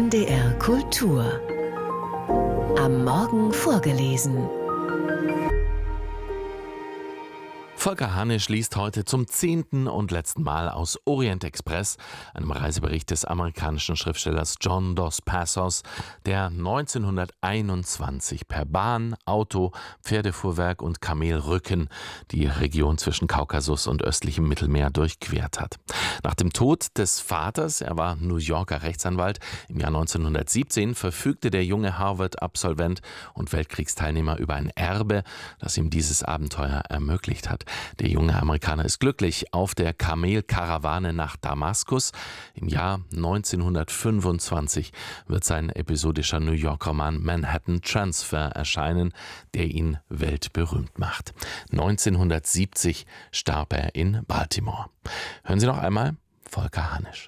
NDR Kultur. Am Morgen vorgelesen. Volker Hanisch liest heute zum 10. und letzten Mal aus Orient Express, einem Reisebericht des amerikanischen Schriftstellers John Dos Passos, der 1921 per Bahn, Auto, Pferdefuhrwerk und Kamelrücken die Region zwischen Kaukasus und östlichem Mittelmeer durchquert hat. Nach dem Tod des Vaters, er war New Yorker Rechtsanwalt, im Jahr 1917 verfügte der junge Harvard-Absolvent und Weltkriegsteilnehmer über ein Erbe, das ihm dieses Abenteuer ermöglicht hat. Der junge Amerikaner ist glücklich auf der Kamelkarawane nach Damaskus. Im Jahr 1925 wird sein episodischer New York-Roman Manhattan Transfer erscheinen, der ihn weltberühmt macht. 1970 starb er in Baltimore. Hören Sie noch einmal Volker Hanisch.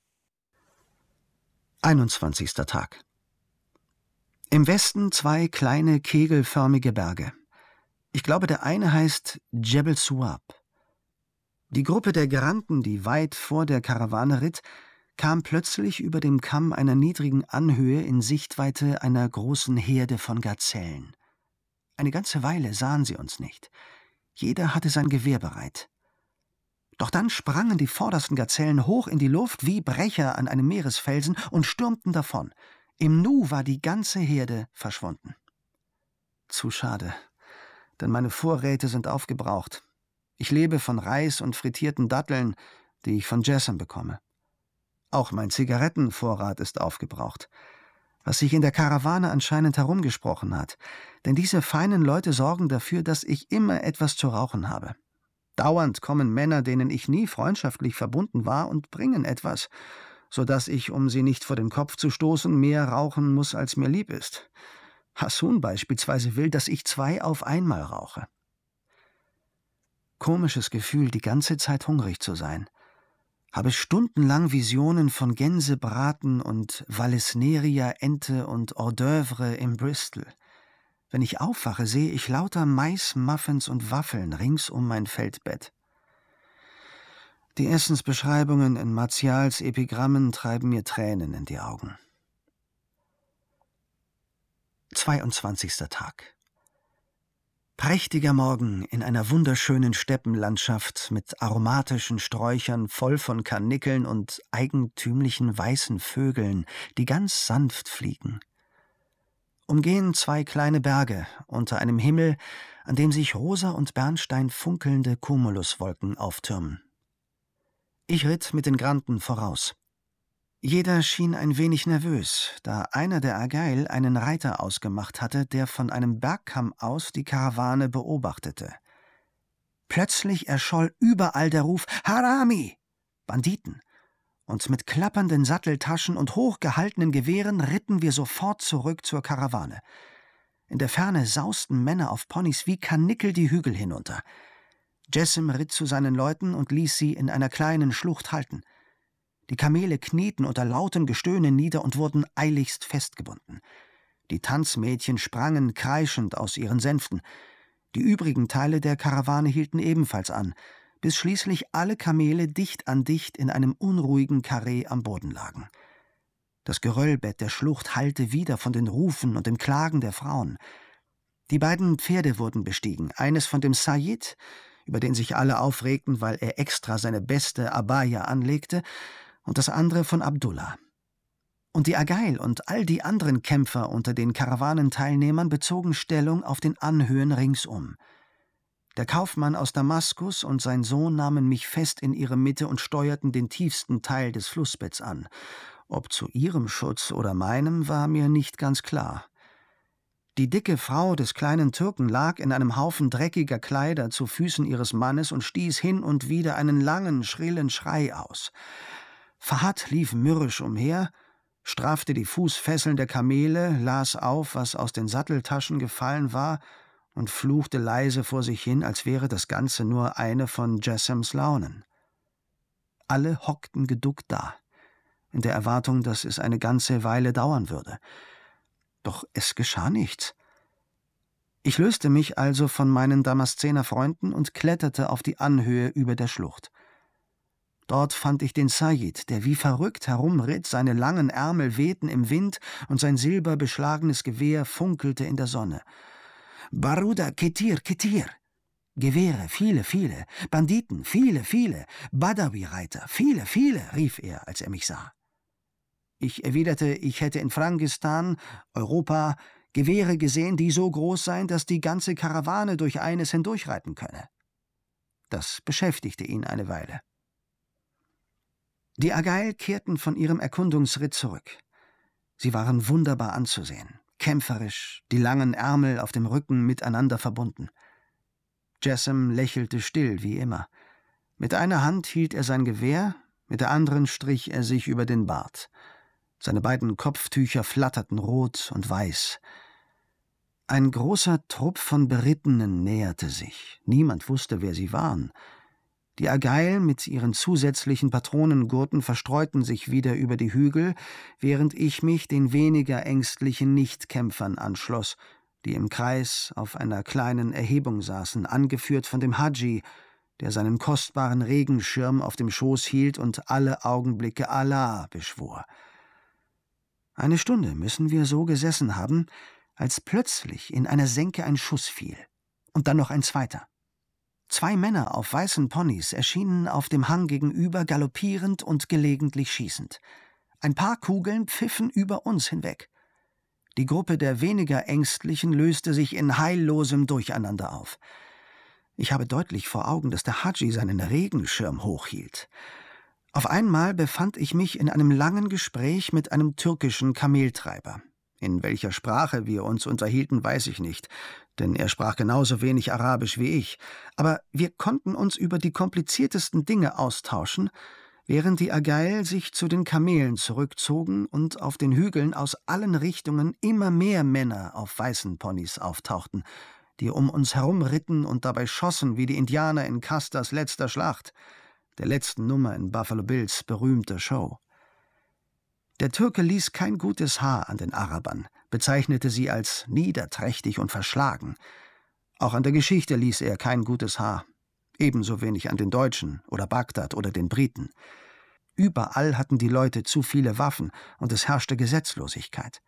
21. Tag. Im Westen 2 kleine kegelförmige Berge. Ich glaube, der eine heißt Jebel Suab. Die Gruppe der Granden, die weit vor der Karawane ritt, kam plötzlich über dem Kamm einer niedrigen Anhöhe in Sichtweite einer großen Herde von Gazellen. Eine ganze Weile sahen sie uns nicht. Jeder hatte sein Gewehr bereit. Doch dann sprangen die vordersten Gazellen hoch in die Luft wie Brecher an einem Meeresfelsen und stürmten davon. Im Nu war die ganze Herde verschwunden. Zu schade. Denn meine Vorräte sind aufgebraucht. Ich lebe von Reis und frittierten Datteln, die ich von Jessam bekomme. Auch mein Zigarettenvorrat ist aufgebraucht, was sich in der Karawane anscheinend herumgesprochen hat. Denn diese feinen Leute sorgen dafür, dass ich immer etwas zu rauchen habe. Dauernd kommen Männer, denen ich nie freundschaftlich verbunden war, und bringen etwas, sodass ich, um sie nicht vor den Kopf zu stoßen, mehr rauchen muss, als mir lieb ist. Hassun beispielsweise will, dass ich 2 auf einmal rauche. Komisches Gefühl, die ganze Zeit hungrig zu sein. Habe stundenlang Visionen von Gänsebraten und Vallisneria, Ente und Hors d'oeuvre im Bristol. Wenn ich aufwache, sehe ich lauter Maismuffins und Waffeln rings um mein Feldbett. Die Essensbeschreibungen in Martials Epigrammen treiben mir Tränen in die Augen. 22. Tag. Prächtiger Morgen in einer wunderschönen Steppenlandschaft mit aromatischen Sträuchern voll von Karnickeln und eigentümlichen weißen Vögeln, die ganz sanft fliegen. Umgehen 2 kleine Berge unter einem Himmel, an dem sich rosa und Bernstein funkelnde Cumuluswolken auftürmen. Ich ritt mit den Granden voraus. Jeder schien ein wenig nervös, da einer der Argyle einen Reiter ausgemacht hatte, der von einem Bergkamm aus die Karawane beobachtete. Plötzlich erscholl überall der Ruf »Harami!« Banditen. Und mit klappernden Satteltaschen und hochgehaltenen Gewehren ritten wir sofort zurück zur Karawane. In der Ferne sausten Männer auf Ponys wie Karnickel die Hügel hinunter. Jessam ritt zu seinen Leuten und ließ sie in einer kleinen Schlucht halten. Die Kamele knieten unter lautem Gestöhne nieder und wurden eiligst festgebunden. Die Tanzmädchen sprangen kreischend aus ihren Sänften. Die übrigen Teile der Karawane hielten ebenfalls an, bis schließlich alle Kamele dicht an dicht in einem unruhigen Karree am Boden lagen. Das Geröllbett der Schlucht hallte wieder von den Rufen und den Klagen der Frauen. Die beiden Pferde wurden bestiegen, eines von dem Sayyid, über den sich alle aufregten, weil er extra seine beste Abaya anlegte, und das andere von Abdullah. Und die Argyle und all die anderen Kämpfer unter den Karawanenteilnehmern bezogen Stellung auf den Anhöhen ringsum. Der Kaufmann aus Damaskus und sein Sohn nahmen mich fest in ihre Mitte und steuerten den tiefsten Teil des Flussbetts an. Ob zu ihrem Schutz oder meinem, war mir nicht ganz klar. Die dicke Frau des kleinen Türken lag in einem Haufen dreckiger Kleider zu Füßen ihres Mannes und stieß hin und wieder einen langen, schrillen Schrei aus. Fahad lief mürrisch umher, straffte die Fußfesseln der Kamele, las auf, was aus den Satteltaschen gefallen war, und fluchte leise vor sich hin, als wäre das Ganze nur eine von Jessams Launen. Alle hockten geduckt da, in der Erwartung, dass es eine ganze Weile dauern würde. Doch es geschah nichts. Ich löste mich also von meinen Damaszener Freunden und kletterte auf die Anhöhe über der Schlucht. Dort fand ich den Sayyid, der wie verrückt herumritt, seine langen Ärmel wehten im Wind und sein silberbeschlagenes Gewehr funkelte in der Sonne. »Baruda, Ketir, Ketir!« »Gewehre, viele, viele! Banditen, viele, viele! Badawi-Reiter, viele, viele!« rief er, als er mich sah. Ich erwiderte, ich hätte in Frangistan, Europa, Gewehre gesehen, die so groß seien, dass die ganze Karawane durch eines hindurchreiten könne. Das beschäftigte ihn eine Weile. Die Argyll kehrten von ihrem Erkundungsritt zurück. Sie waren wunderbar anzusehen, kämpferisch, die langen Ärmel auf dem Rücken miteinander verbunden. Jessam lächelte still, wie immer. Mit einer Hand hielt er sein Gewehr, mit der anderen strich er sich über den Bart. Seine beiden Kopftücher flatterten rot und weiß. Ein großer Trupp von Berittenen näherte sich. Niemand wusste, wer sie waren. Die Argyll mit ihren zusätzlichen Patronengurten verstreuten sich wieder über die Hügel, während ich mich den weniger ängstlichen Nichtkämpfern anschloss, die im Kreis auf einer kleinen Erhebung saßen, angeführt von dem Hadji, der seinen kostbaren Regenschirm auf dem Schoß hielt und alle Augenblicke Allah beschwor. Eine Stunde müssen wir so gesessen haben, als plötzlich in einer Senke ein Schuss fiel. Und dann noch ein zweiter. 2 Männer auf weißen Ponys erschienen auf dem Hang gegenüber, galoppierend und gelegentlich schießend. Ein paar Kugeln pfiffen über uns hinweg. Die Gruppe der weniger Ängstlichen löste sich in heillosem Durcheinander auf. Ich habe deutlich vor Augen, dass der Hadji seinen Regenschirm hochhielt. Auf einmal befand ich mich in einem langen Gespräch mit einem türkischen Kameltreiber. In welcher Sprache wir uns unterhielten, weiß ich nicht, denn er sprach genauso wenig Arabisch wie ich. Aber wir konnten uns über die kompliziertesten Dinge austauschen, während die Argyll sich zu den Kamelen zurückzogen und auf den Hügeln aus allen Richtungen immer mehr Männer auf weißen Ponys auftauchten, die um uns herum ritten und dabei schossen wie die Indianer in Custers letzter Schlacht, der letzten Nummer in Buffalo Bills berühmter Show. Der Türke ließ kein gutes Haar an den Arabern, bezeichnete sie als niederträchtig und verschlagen. Auch an der Geschichte ließ er kein gutes Haar. Ebenso wenig an den Deutschen oder Bagdad oder den Briten. Überall hatten die Leute zu viele Waffen und es herrschte Gesetzlosigkeit.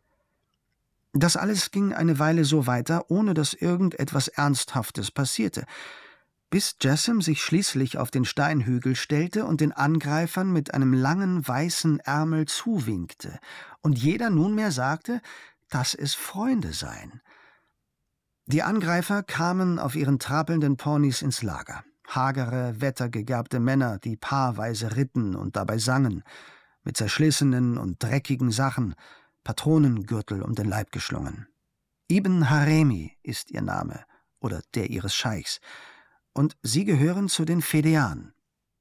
Das alles ging eine Weile so weiter, ohne dass irgendetwas Ernsthaftes passierte, bis Jessam sich schließlich auf den Steinhügel stellte und den Angreifern mit einem langen weißen Ärmel zuwinkte und jeder nunmehr sagte, dass es Freunde seien. Die Angreifer kamen auf ihren trappelnden Ponys ins Lager. Hagere, wettergegerbte Männer, die paarweise ritten und dabei sangen, mit zerschlissenen und dreckigen Sachen, Patronengürtel um den Leib geschlungen. Ibn Haremi ist ihr Name, oder der ihres Scheichs, und sie gehören zu den Fedean.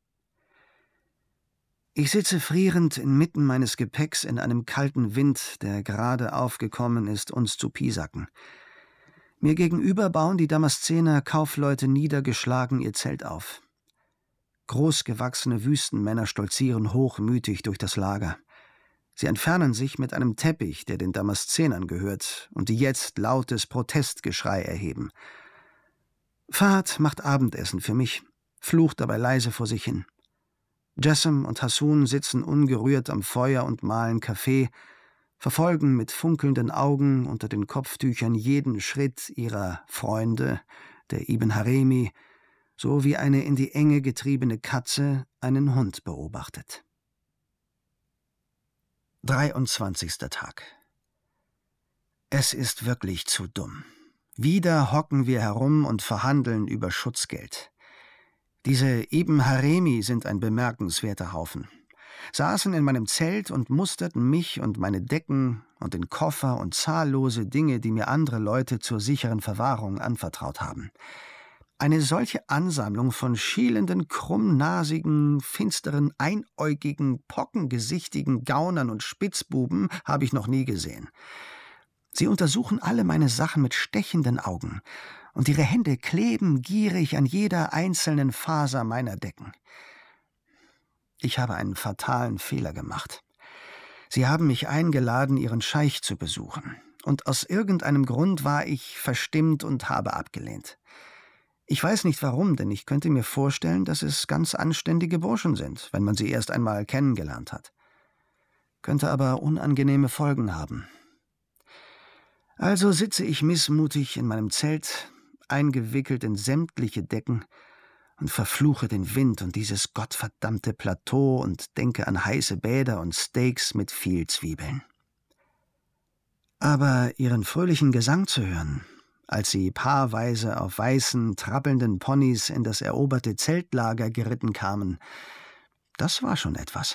Ich sitze frierend inmitten meines Gepäcks in einem kalten Wind, der gerade aufgekommen ist, uns zu piesacken. Mir gegenüber bauen die Damaszener Kaufleute niedergeschlagen ihr Zelt auf. Großgewachsene Wüstenmänner stolzieren hochmütig durch das Lager. Sie entfernen sich mit einem Teppich, der den Damaszenern gehört, und die jetzt lautes Protestgeschrei erheben. Fahd macht Abendessen für mich, flucht dabei leise vor sich hin. Jessam und Hassun sitzen ungerührt am Feuer und mahlen Kaffee, verfolgen mit funkelnden Augen unter den Kopftüchern jeden Schritt ihrer Freunde, der Ibn Haremi, so wie eine in die Enge getriebene Katze einen Hund beobachtet. 23. Tag. Es ist wirklich zu dumm. Wieder hocken wir herum und verhandeln über Schutzgeld. Diese Ibn Haremi sind ein bemerkenswerter Haufen. Saßen in meinem Zelt und musterten mich und meine Decken und den Koffer und zahllose Dinge, die mir andere Leute zur sicheren Verwahrung anvertraut haben. Eine solche Ansammlung von schielenden, krummnasigen, finsteren, einäugigen, pockengesichtigen Gaunern und Spitzbuben habe ich noch nie gesehen. Sie untersuchen alle meine Sachen mit stechenden Augen, und ihre Hände kleben gierig an jeder einzelnen Faser meiner Decken. Ich habe einen fatalen Fehler gemacht. Sie haben mich eingeladen, ihren Scheich zu besuchen, und aus irgendeinem Grund war ich verstimmt und habe abgelehnt. Ich weiß nicht warum, denn ich könnte mir vorstellen, dass es ganz anständige Burschen sind, wenn man sie erst einmal kennengelernt hat. Könnte aber unangenehme Folgen haben. Also sitze ich missmutig in meinem Zelt, eingewickelt in sämtliche Decken, und verfluche den Wind und dieses gottverdammte Plateau und denke an heiße Bäder und Steaks mit viel Zwiebeln. Aber ihren fröhlichen Gesang zu hören, als sie paarweise auf weißen, trappelnden Ponys in das eroberte Zeltlager geritten kamen, das war schon etwas.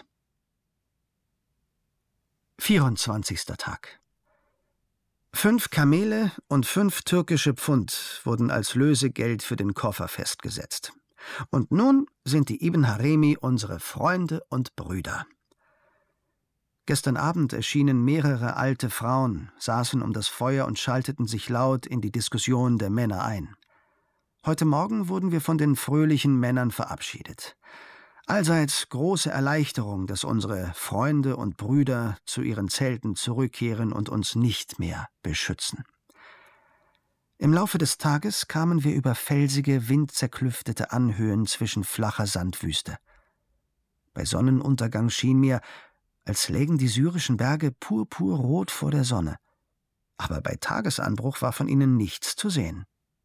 24. Tag. 5 Kamele und 5 türkische Pfund wurden als Lösegeld für den Koffer festgesetzt. Und nun sind die Ibn Haremi unsere Freunde und Brüder. Gestern Abend erschienen mehrere alte Frauen, saßen um das Feuer und schalteten sich laut in die Diskussion der Männer ein. Heute Morgen wurden wir von den fröhlichen Männern verabschiedet. Allseits große Erleichterung, dass unsere Freunde und Brüder zu ihren Zelten zurückkehren und uns nicht mehr beschützen. Im Laufe des Tages kamen wir über felsige, windzerklüftete Anhöhen zwischen flacher Sandwüste. Bei Sonnenuntergang schien mir, als lägen die syrischen Berge purpurrot vor der Sonne. Aber bei Tagesanbruch war von ihnen nichts zu sehen.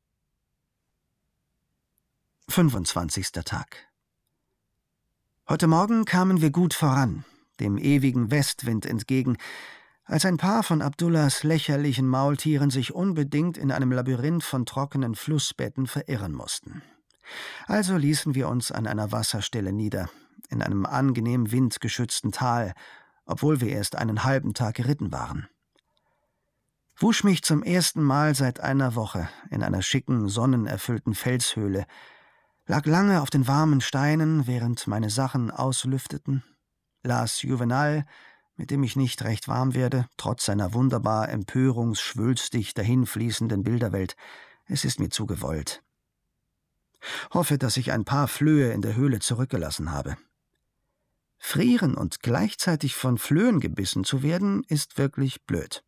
25. Tag. Heute Morgen kamen wir gut voran, dem ewigen Westwind entgegen, als ein paar von Abdullahs lächerlichen Maultieren sich unbedingt in einem Labyrinth von trockenen Flussbetten verirren mussten. Also ließen wir uns an einer Wasserstelle nieder, in einem angenehm windgeschützten Tal, obwohl wir erst einen halben Tag geritten waren. Wusch mich zum ersten Mal seit einer Woche in einer schicken, sonnenerfüllten Felshöhle, lag lange auf den warmen Steinen, während meine Sachen auslüfteten, las Juvenal, mit dem ich nicht recht warm werde, trotz seiner wunderbar empörungsschwülstig dahinfließenden Bilderwelt. Es ist mir zu gewollt. Hoffe, dass ich ein paar Flöhe in der Höhle zurückgelassen habe. Frieren und gleichzeitig von Flöhen gebissen zu werden, ist wirklich blöd.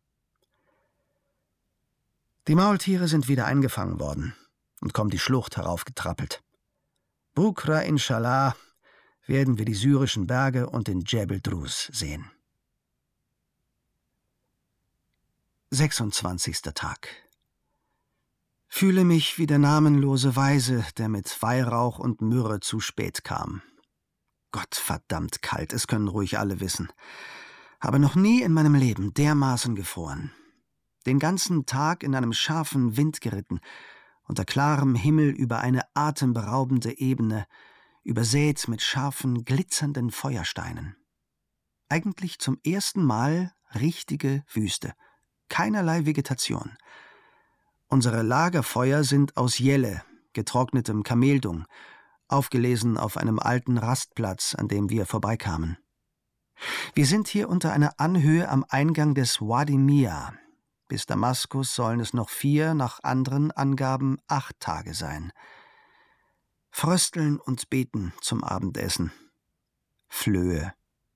Die Maultiere sind wieder eingefangen worden und kommen die Schlucht heraufgetrappelt. Bukra inshallah werden wir die syrischen Berge und den Djebel Drus sehen. 26. Tag. Fühle mich wie der namenlose Weise, der mit Weihrauch und Myrrhe zu spät kam. Gottverdammt kalt, es können ruhig alle wissen. Habe noch nie in meinem Leben dermaßen gefroren. Den ganzen Tag in einem scharfen Wind geritten, unter klarem Himmel über eine atemberaubende Ebene, übersät mit scharfen, glitzernden Feuersteinen. Eigentlich zum ersten Mal richtige Wüste. Keinerlei Vegetation. Unsere Lagerfeuer sind aus Jelle, getrocknetem Kameldung, aufgelesen auf einem alten Rastplatz, an dem wir vorbeikamen. Wir sind hier unter einer Anhöhe am Eingang des Wadi Mia. Bis Damaskus sollen es noch 4, nach anderen Angaben 8 Tage sein. Frösteln und beten zum Abendessen. Flöhe.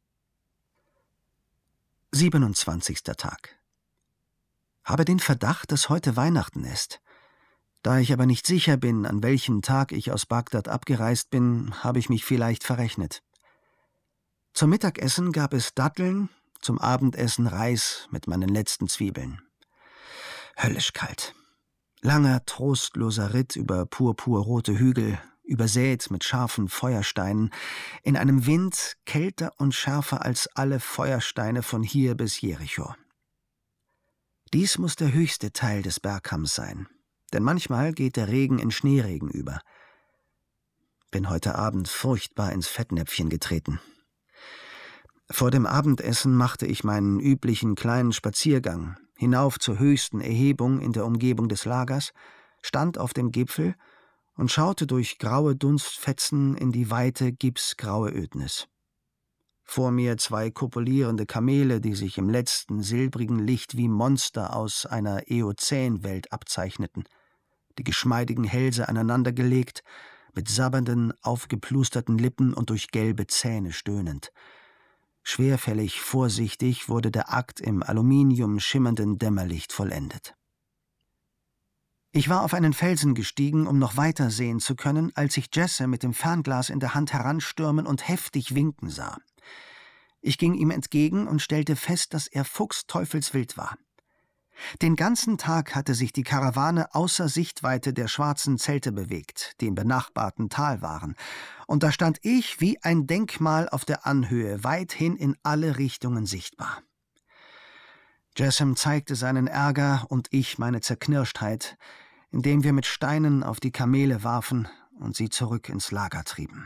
27. Tag. Habe den Verdacht, dass heute Weihnachten ist. Da ich aber nicht sicher bin, an welchem Tag ich aus Bagdad abgereist bin, habe ich mich vielleicht verrechnet. Zum Mittagessen gab es Datteln, zum Abendessen Reis mit meinen letzten Zwiebeln. Höllisch kalt. Langer, trostloser Ritt über purpurrote Hügel, übersät mit scharfen Feuersteinen, in einem Wind kälter und schärfer als alle Feuersteine von hier bis Jericho. Dies muss der höchste Teil des Bergkamms sein, denn manchmal geht der Regen in Schneeregen über. Bin heute Abend furchtbar ins Fettnäpfchen getreten. Vor dem Abendessen machte ich meinen üblichen kleinen Spaziergang hinauf zur höchsten Erhebung in der Umgebung des Lagers, stand auf dem Gipfel und schaute durch graue Dunstfetzen in die weite, gipsgraue Ödnis. Vor mir 2 kopulierende Kamele, die sich im letzten silbrigen Licht wie Monster aus einer Eozänwelt abzeichneten, die geschmeidigen Hälse aneinandergelegt, mit sabbernden, aufgeplusterten Lippen und durch gelbe Zähne stöhnend. Schwerfällig, vorsichtig wurde der Akt im Aluminium schimmernden Dämmerlicht vollendet. Ich war auf einen Felsen gestiegen, um noch weiter sehen zu können, als ich Jesse mit dem Fernglas in der Hand heranstürmen und heftig winken sah. Ich ging ihm entgegen und stellte fest, dass er fuchsteufelswild war. Den ganzen Tag hatte sich die Karawane außer Sichtweite der schwarzen Zelte bewegt, die im benachbarten Tal waren, und da stand ich wie ein Denkmal auf der Anhöhe, weithin in alle Richtungen sichtbar. Jessam zeigte seinen Ärger und ich meine Zerknirschtheit, indem wir mit Steinen auf die Kamele warfen und sie zurück ins Lager trieben.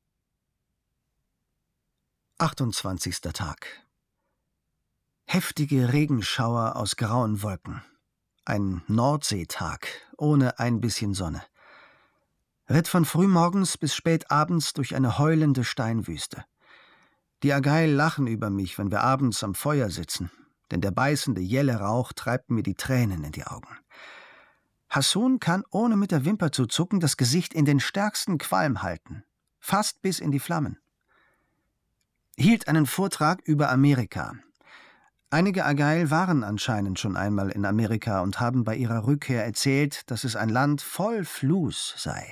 28. Tag. Heftige Regenschauer aus grauen Wolken. Ein Nordseetag, ohne ein bisschen Sonne. Ritt von frühmorgens bis spät abends durch eine heulende Steinwüste. Die Agail lachen über mich, wenn wir abends am Feuer sitzen, denn der beißende Jellerauch treibt mir die Tränen in die Augen. Hassun kann, ohne mit der Wimper zu zucken, das Gesicht in den stärksten Qualm halten, fast bis in die Flammen. Hielt einen Vortrag über Amerika. Einige Agail waren anscheinend schon einmal in Amerika und haben bei ihrer Rückkehr erzählt, dass es ein Land voll Fluss sei.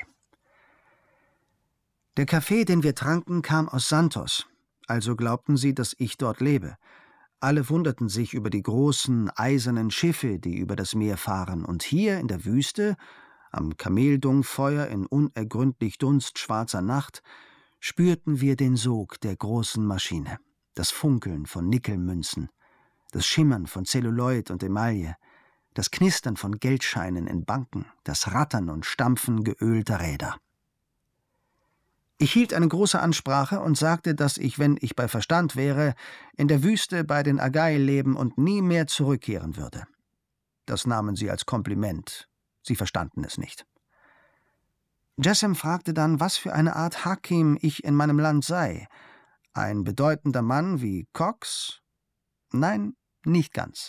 Der Kaffee, den wir tranken, kam aus Santos, also glaubten sie, dass ich dort lebe. Alle wunderten sich über die großen, eisernen Schiffe, die über das Meer fahren, und hier in der Wüste, am Kameldungfeuer in unergründlich dunstschwarzer Nacht, spürten wir den Sog der großen Maschine, das Funkeln von Nickelmünzen, das Schimmern von Zelluloid und Emaille, das Knistern von Geldscheinen in Banken, das Rattern und Stampfen geölter Räder. Ich hielt eine große Ansprache und sagte, dass ich, wenn ich bei Verstand wäre, in der Wüste bei den Agail leben und nie mehr zurückkehren würde. Das nahmen sie als Kompliment. Sie verstanden es nicht. Jessam fragte dann, was für eine Art Hakim ich in meinem Land sei. Ein bedeutender Mann wie Cox? Nein, nicht ganz.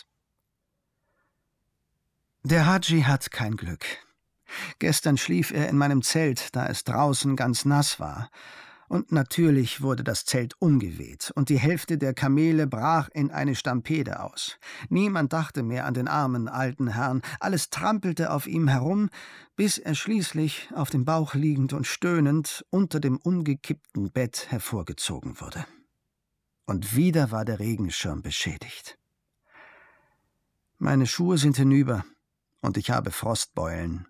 Der Haji hat kein Glück. Gestern schlief er in meinem Zelt, da es draußen ganz nass war. Und natürlich wurde das Zelt umgeweht, und die Hälfte der Kamele brach in eine Stampede aus. Niemand dachte mehr an den armen alten Herrn, alles trampelte auf ihm herum, bis er schließlich, auf dem Bauch liegend und stöhnend, unter dem umgekippten Bett hervorgezogen wurde. Und wieder war der Regenschirm beschädigt. Meine Schuhe sind hinüber, und ich habe Frostbeulen.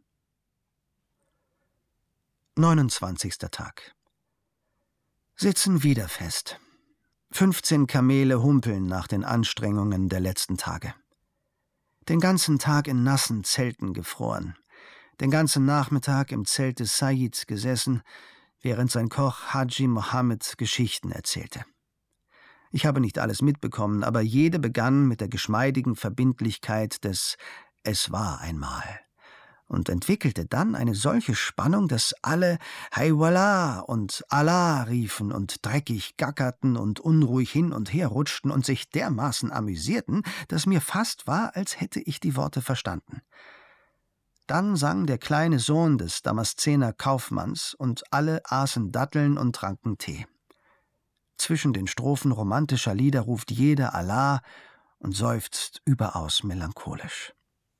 29. Tag. Sitzen wieder fest. 15 Kamele humpeln nach den Anstrengungen der letzten Tage. Den ganzen Tag in nassen Zelten gefroren. Den ganzen Nachmittag im Zelt des Said gesessen, während sein Koch Haji Mohammed Geschichten erzählte. Ich habe nicht alles mitbekommen, aber jede begann mit der geschmeidigen Verbindlichkeit des »Es war einmal« und entwickelte dann eine solche Spannung, dass alle »Hey Wallah« und »Allah« riefen und dreckig gackerten und unruhig hin und her rutschten und sich dermaßen amüsierten, dass mir fast war, als hätte ich die Worte verstanden. Dann sang der kleine Sohn des Damaszener Kaufmanns, und alle aßen Datteln und tranken Tee. Zwischen den Strophen romantischer Lieder ruft jeder Allah und seufzt überaus melancholisch.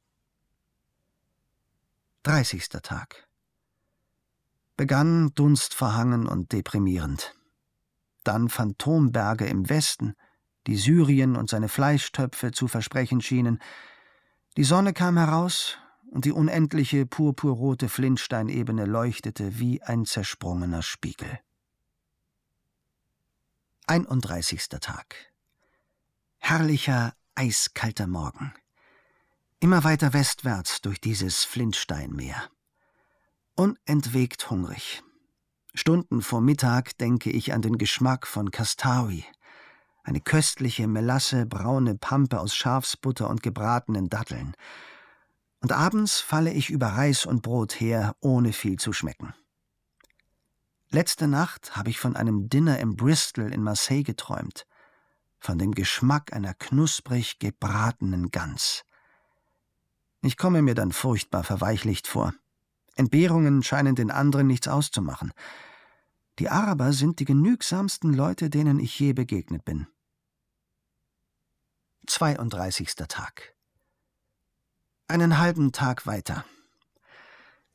30. Tag. Begann dunstverhangen und deprimierend. Dann Phantomberge im Westen, die Syrien und seine Fleischtöpfe zu versprechen schienen. Die Sonne kam heraus, und die unendliche purpurrote Flintsteinebene leuchtete wie ein zersprungener Spiegel. 31. Tag. Herrlicher, eiskalter Morgen. Immer weiter westwärts durch dieses Flintsteinmeer. Unentwegt hungrig. Stunden vor Mittag denke ich an den Geschmack von Kastawi, eine köstliche, melasse-braune Pampe aus Schafsbutter und gebratenen Datteln. Und abends falle ich über Reis und Brot her, ohne viel zu schmecken. Letzte Nacht habe ich von einem Dinner im Bristol in Marseille geträumt, von dem Geschmack einer knusprig gebratenen Gans. Ich komme mir dann furchtbar verweichlicht vor. Entbehrungen scheinen den anderen nichts auszumachen. Die Araber sind die genügsamsten Leute, denen ich je begegnet bin. 32. Tag. Einen halben Tag weiter.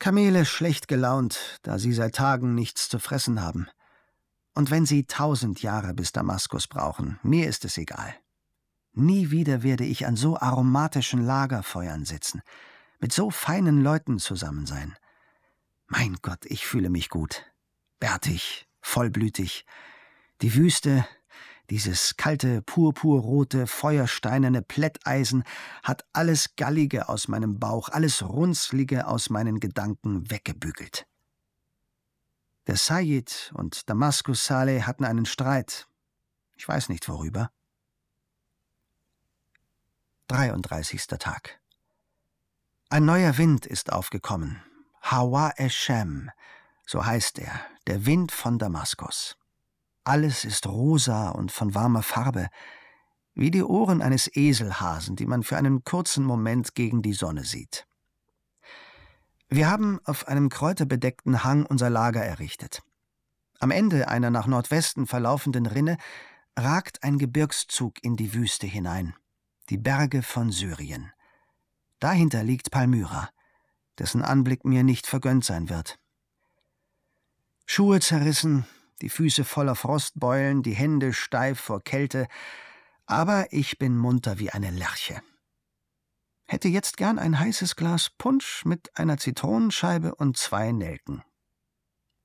Kamele schlecht gelaunt, da sie seit Tagen nichts zu fressen haben. Und wenn sie 1000 Jahre bis Damaskus brauchen, mir ist es egal. Nie wieder werde ich an so aromatischen Lagerfeuern sitzen, mit so feinen Leuten zusammen sein. Mein Gott, ich fühle mich gut. Bärtig, vollblütig. Die Wüste, dieses kalte, purpurrote, feuersteinerne Plätteisen hat alles Gallige aus meinem Bauch, alles Runzlige aus meinen Gedanken weggebügelt. Der Sayyid und Damaskus Saleh hatten einen Streit. Ich weiß nicht worüber. 33. Tag. Ein neuer Wind ist aufgekommen. Hawa Eshem, so heißt er, der Wind von Damaskus. Alles ist rosa und von warmer Farbe, wie die Ohren eines Eselhasen, die man für einen kurzen Moment gegen die Sonne sieht. Wir haben auf einem kräuterbedeckten Hang unser Lager errichtet. Am Ende einer nach Nordwesten verlaufenden Rinne ragt ein Gebirgszug in die Wüste hinein, die Berge von Syrien. Dahinter liegt Palmyra, dessen Anblick mir nicht vergönnt sein wird. Schuhe zerrissen, die Füße voller Frostbeulen, die Hände steif vor Kälte, aber ich bin munter wie eine Lerche. Hätte jetzt gern ein heißes Glas Punsch mit einer Zitronenscheibe und 2 Nelken.